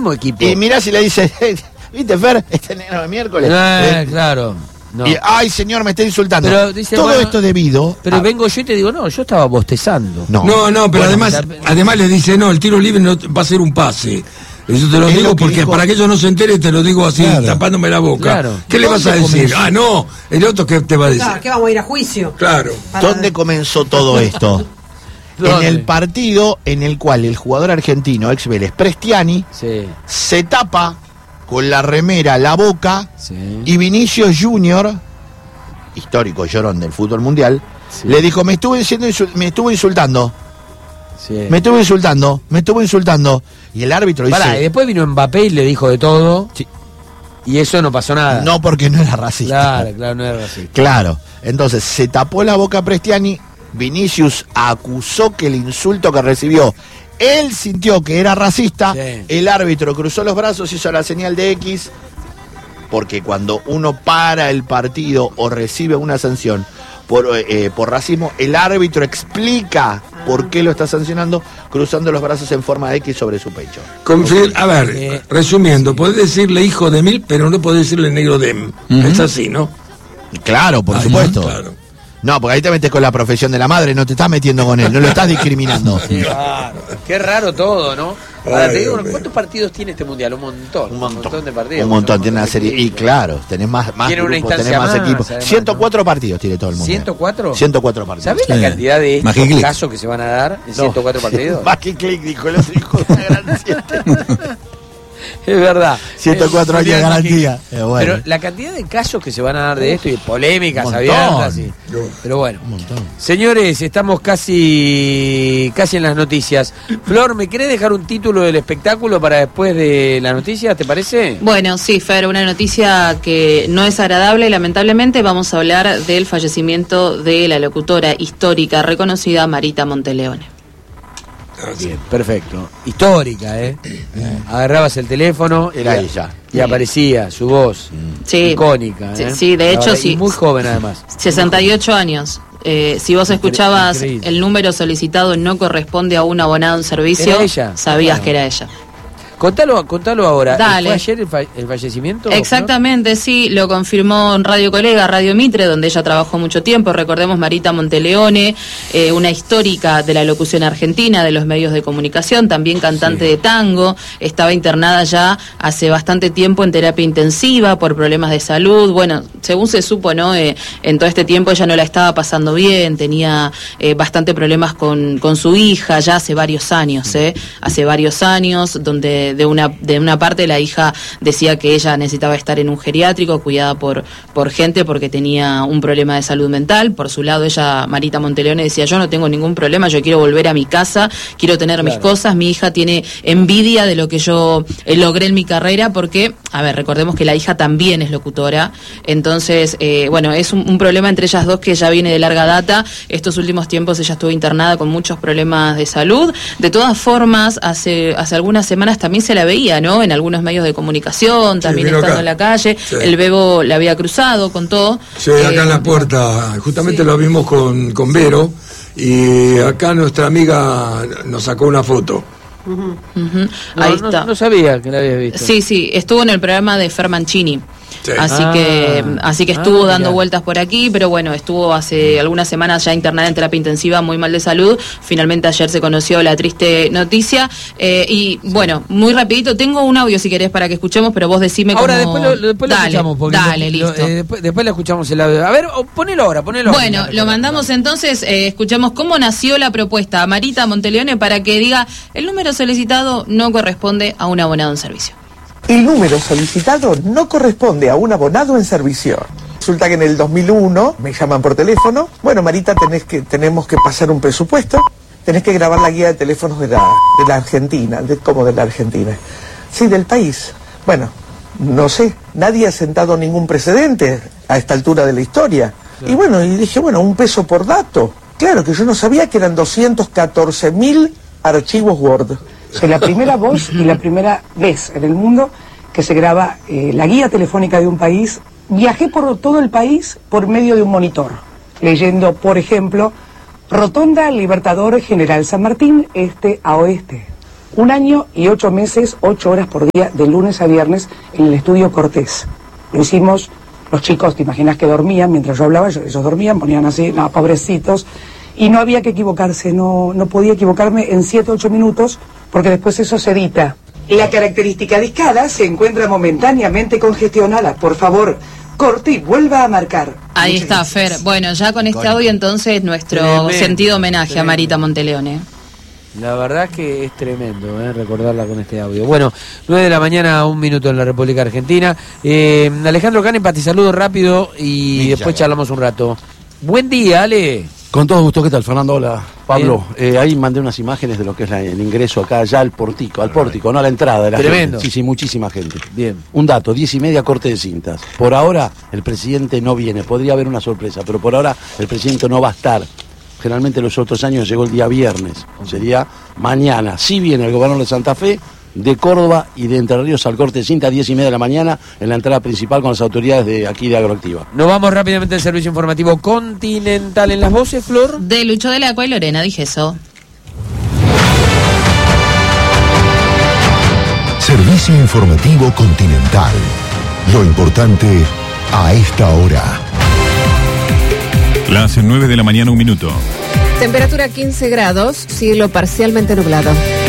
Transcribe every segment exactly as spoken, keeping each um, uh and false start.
mismo equipo. Y mirá si le dice, ¿viste, Fer? Este negro de miércoles. Eh, eh, claro. No. Y, ay, señor, me está insultando. Pero dice, todo bueno, esto debido. Pero a... vengo yo y te digo, no, yo estaba bostezando. No, no, no pero bueno, además, la... además le dice, no, el tiro libre no va a ser un pase. Eso te lo es digo lo que porque dijo... para que ellos no se enteren te lo digo así, claro, tapándome la boca. Claro. ¿Qué le vas a decir? Comenzó? Ah, no, el otro que te va a decir. Claro, que vamos a ir a juicio. Claro. Para... ¿Dónde comenzó todo esto? En el partido en el cual el jugador argentino, ex Vélez, Prestiani, sí, se tapa con la remera la boca, sí, y Vinicius Junior, histórico llorón del fútbol mundial, sí, le dijo, me estuve, siendo insul- me estuvo insultando. Sí. Me estuvo insultando, me estuvo insultando. Y el árbitro dice... Pará, y después vino Mbappé y le dijo de todo. Sí. Y eso no pasó nada. No, porque no era racista. Claro, claro, no era racista. Claro. Entonces, se tapó la boca a Prestiani. Vinicius acusó que el insulto que recibió, él sintió que era racista. Sí. El árbitro cruzó los brazos, hizo la señal de X. Porque cuando uno para el partido o recibe una sanción por, eh, por racismo, el árbitro explica por qué lo está sancionando, cruzando los brazos en forma de X sobre su pecho. Confir a ver, eh, resumiendo, podés decirle hijo de mil, pero no podés decirle negro de m. Uh-huh. Es así, ¿no? Claro, por ah, supuesto. No, claro. No, porque ahí te metes con la profesión de la madre, no te estás metiendo con él, no lo estás discriminando. Claro, qué raro todo, ¿no? Ahora te digo, ¿cuántos partidos tiene este mundial? Un montón. Un montón, un montón de partidos. Un montón, tiene una serie. Y claro, tenés más, más tiene grupos, una tenés más, más equipos. Además, ciento cuatro ¿no? partidos tiene todo el mundo. ¿ciento cuatro? ciento cuatro partidos. ¿Sabés la cantidad de estos Magic casos que se van a dar en no. ciento cuatro partidos? Más que clic, dijo el otro hijo de una gran siete. Es verdad. ciento cuatro años de garantía. Que... Eh, bueno. Pero la cantidad de casos que se van a dar de esto y polémicas abiertas. Y... Pero bueno. Señores, estamos casi casi en las noticias. Flor, ¿me querés dejar un título del espectáculo para después de las noticias? ¿Te parece? Bueno, sí, Fer, una noticia que no es agradable. Lamentablemente vamos a hablar del fallecimiento de la locutora histórica reconocida Marita Monteleone. Bien, perfecto. Histórica, ¿eh? Agarrabas el teléfono, era y, ella. Y aparecía su voz, sí, icónica. Sí, ¿eh? sí, de hecho, Ahora, sí. Muy joven, además. sesenta y ocho años. Eh, si vos escuchabas Increíble. El número solicitado no corresponde a un abonado en servicio, ¿Era ella? sabías Ah. que era ella. Contalo, contalo ahora. Dale. ¿Fue ayer el, fa- el fallecimiento? Exactamente, ¿no? Sí, lo confirmó en Radio Colega, Radio Mitre, donde ella trabajó mucho tiempo. Recordemos Marita Monteleone, eh, una histórica de la locución argentina, de los medios de comunicación, también cantante sí. de tango. Estaba internada ya hace bastante tiempo en terapia intensiva por problemas de salud. Bueno, según se supo, ¿no? Eh, en todo este tiempo ella no la estaba pasando bien, tenía eh, bastante problemas con, con su hija, ya hace varios años, ¿eh? Hace varios años, donde de una de una parte la hija decía que ella necesitaba estar en un geriátrico cuidada por por gente porque tenía un problema de salud mental. Por su lado ella, Marita Monteleone, decía yo no tengo ningún problema, yo quiero volver a mi casa, quiero tener claro. mis cosas. Mi hija tiene envidia de lo que yo eh, logré en mi carrera porque, a ver, recordemos que la hija también es locutora, entonces eh, bueno, es un, un problema entre ellas dos que ya viene de larga data. Estos últimos tiempos ella estuvo internada con muchos problemas de salud. De todas formas, hace hace algunas semanas también se la veía, ¿no? En algunos medios de comunicación, también sí, estando acá en la calle. Sí. El Bebo la había cruzado, contó. Sí, acá eh, en la puerta. Justamente sí. lo vimos con, con Vero. Y acá nuestra amiga nos sacó una foto. Uh-huh. Uh-huh. No, Ahí no, está. No sabía que la habías visto. Sí, sí, estuvo en el programa de Fer Mancini. Sí. Así ah, que así que estuvo ah, dando mira. vueltas por aquí, pero bueno, estuvo hace algunas semanas ya internada en terapia intensiva, muy mal de salud. Finalmente ayer se conoció la triste noticia. Eh, y bueno, muy rapidito, tengo un audio si querés para que escuchemos, pero vos decime ahora cómo... después lo, después dale, lo escuchamos. Porque dale, lo, listo. Lo, eh, después, después le escuchamos el audio. A ver, ponelo ahora, ponelo Bueno, ahora. lo mandamos entonces, eh, escuchamos cómo nació la propuesta a Marita Monteleone para que diga el número solicitado no corresponde a un abonado en servicio. El número solicitado no corresponde a un abonado en servicio. Resulta que en el dos mil uno me llaman por teléfono. Bueno, Marita, tenés que, tenemos que pasar un presupuesto. Tenés que grabar la guía de teléfonos de la, de la Argentina. De, ¿Cómo de la Argentina? Sí, del país. Bueno, no sé. Nadie ha sentado ningún precedente a esta altura de la historia. Sí. Y bueno, y dije, bueno, un peso por dato. Claro que yo no sabía que eran doscientos catorce mil archivos Word. Soy la primera voz y la primera vez en el mundo que se graba eh, la guía telefónica de un país. Viajé por todo el país por medio de un monitor, leyendo, por ejemplo, Rotonda Libertador General San Martín, este a oeste. un año y ocho meses, ocho horas por día, de lunes a viernes, en el estudio Cortés. Lo hicimos, los chicos, te imaginas que dormían, mientras yo hablaba, ellos, ellos dormían, ponían así, no, pobrecitos, y no había que equivocarse, no, no podía equivocarme en siete, ocho minutos, porque después eso se edita. La característica discada se encuentra momentáneamente congestionada. Por favor, corte y vuelva a marcar. Ahí Muchas está, gracias. Fer. Bueno, ya con este Bueno. audio entonces nuestro Tremendo, sentido homenaje tremendo. a Marita Monteleone. La verdad que es tremendo, ¿eh? Recordarla con este audio. Bueno, nueve de la mañana, un minuto en la República Argentina. Eh, Alejandro Canepa, te saludo rápido y Ni después ya. charlamos un rato. Buen día, Ale. Con todo gusto, ¿qué tal, Fernando? Hola, Pablo. Eh, ahí mandé unas imágenes de lo que es la- el ingreso acá, ya al portico, al pórtico, no a la entrada de la Tremendo. gente. Sí, sí, muchísima gente. Bien. Un dato, diez y media, corte de cintas. Por ahora, el presidente no viene. Podría haber una sorpresa, pero por ahora el presidente no va a estar. Generalmente los otros años llegó el día viernes. Sería mañana. Sí viene el gobernador de Santa Fe, de Córdoba y de Entre Ríos al corte de cinta, diez y media de la mañana, en la entrada principal con las autoridades de aquí de Agroactiva. Nos vamos rápidamente al servicio informativo continental. En las voces, Flor. De Lucho del Agua y Lorena Dijeso. Servicio informativo continental. Lo importante a esta hora. Las nueve de la mañana, un minuto. Temperatura quince grados, cielo parcialmente nublado.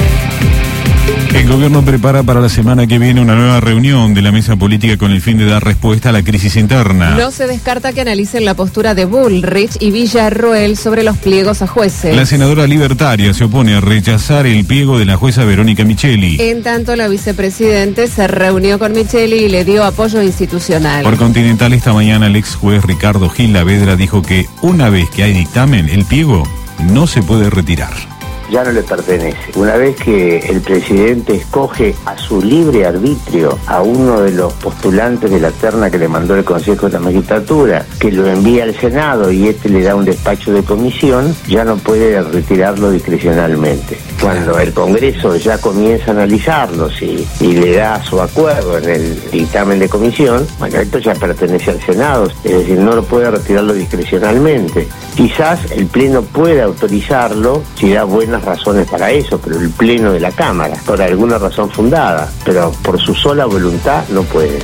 El gobierno prepara para la semana que viene una nueva reunión de la mesa política con el fin de dar respuesta a la crisis interna. No se descarta que analicen la postura de Bullrich y Villarroel sobre los pliegos a jueces. La senadora libertaria se opone a rechazar el pliego de la jueza Verónica Micheli. En tanto, la vicepresidente se reunió con Micheli y le dio apoyo institucional. Por Continental, esta mañana el ex juez Ricardo Gil Lavedra dijo que una vez que hay dictamen, el pliego no se puede retirar. Ya no le pertenece. Una vez que el presidente escoge a su libre arbitrio a uno de los postulantes de la terna que le mandó el Consejo de la Magistratura, que lo envía al Senado y este le da un despacho de comisión, ya no puede retirarlo discrecionalmente. Cuando el Congreso ya comienza a analizarlos y, y le da su acuerdo en el dictamen de comisión, bueno, esto ya pertenece al Senado, es decir, no lo puede retirarlo discrecionalmente. Quizás el Pleno pueda autorizarlo si da buenas razones para eso, pero el Pleno de la Cámara, por alguna razón fundada, pero por su sola voluntad no puede.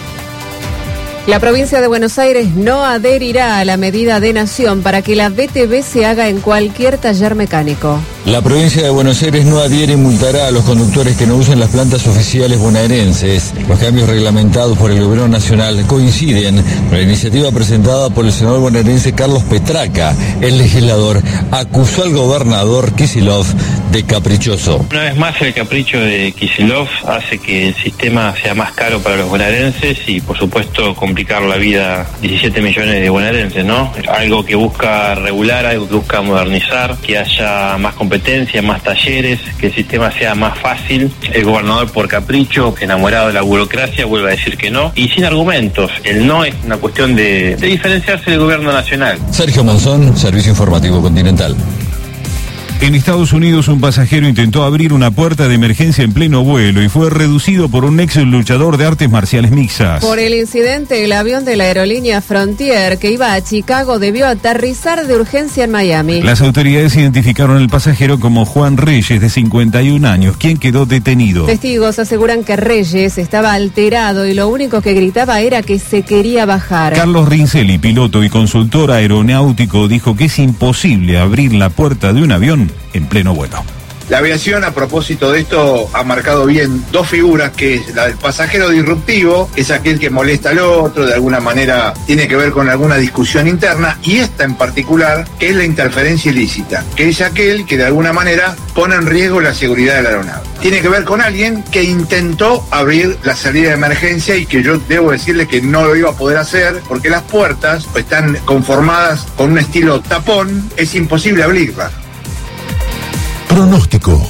La provincia de Buenos Aires no adherirá a la medida de nación para que la B T V se haga en cualquier taller mecánico. La provincia de Buenos Aires no adhiere y multará a los conductores que no usen las plantas oficiales bonaerenses. Los cambios reglamentados por el gobierno nacional coinciden con la iniciativa presentada por el senador bonaerense Carlos Petraca. El legislador acusó al gobernador Kicillof de caprichoso. Una vez más, el capricho de Kicillof hace que el sistema sea más caro para los bonaerenses y, por supuesto, complicar la vida a diecisiete millones de bonaerenses, ¿no? Algo que busca regular, algo que busca modernizar, que haya más competencia, más talleres, que el sistema sea más fácil. El gobernador, por capricho, enamorado de la burocracia, vuelve a decir que no, y sin argumentos. El no es una cuestión de, de diferenciarse del gobierno nacional. Sergio Monzón, Servicio Informativo Continental. En Estados Unidos, un pasajero intentó abrir una puerta de emergencia en pleno vuelo y fue reducido por un ex luchador de artes marciales mixtas. Por el incidente, el avión de la aerolínea Frontier que iba a Chicago debió aterrizar de urgencia en Miami. Las autoridades identificaron al pasajero como Juan Reyes, de cincuenta y un años, quien quedó detenido. Testigos aseguran que Reyes estaba alterado y lo único que gritaba era que se quería bajar. Carlos Rincelli, piloto y consultor aeronáutico, dijo que es imposible abrir la puerta de un avión en pleno vuelo. La aviación, a propósito de esto, ha marcado bien dos figuras, que es la del pasajero disruptivo, que es aquel que molesta al otro, de alguna manera tiene que ver con alguna discusión interna, y esta en particular, que es la interferencia ilícita, que es aquel que de alguna manera pone en riesgo la seguridad de la aeronave. Tiene que ver con alguien que intentó abrir la salida de emergencia y que yo debo decirle que no lo iba a poder hacer porque las puertas están conformadas con un estilo tapón, es imposible abrirlas. Pronóstico.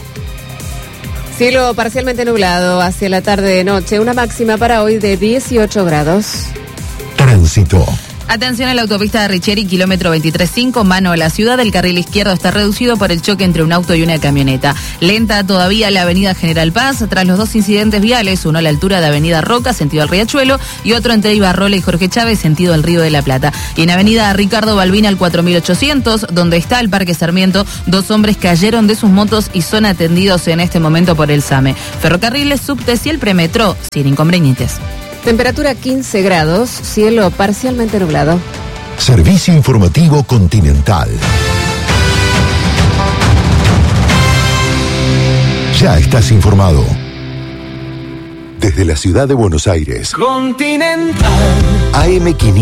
Cielo parcialmente nublado hacia la tarde de noche, una máxima para hoy de dieciocho grados. Tránsito. Atención a la autopista de Richieri, kilómetro veintitrés cinco, mano a la ciudad. El carril izquierdo está reducido por el choque entre un auto y una camioneta. Lenta todavía la avenida General Paz, tras los dos incidentes viales, uno a la altura de avenida Roca, sentido al Riachuelo, y otro entre Ibarrola y Jorge Chávez, sentido al Río de la Plata. Y en avenida Ricardo Balbina, al cuatro mil ochocientos, donde está el Parque Sarmiento, dos hombres cayeron de sus motos y son atendidos en este momento por el SAME. Ferrocarriles, subtes y el premetro, sin inconvenientes. Temperatura quince grados, cielo parcialmente nublado. Servicio informativo Continental. Ya estás informado. Desde la ciudad de Buenos Aires. Continental. A M quinientos.